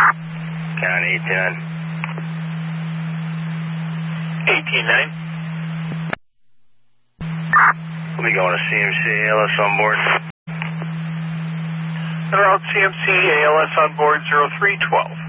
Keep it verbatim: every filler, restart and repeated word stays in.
Count eight ten. eighteen nine. We'll be going to C M C, A L S on board. Around C M C, A L S on board zero three twelve.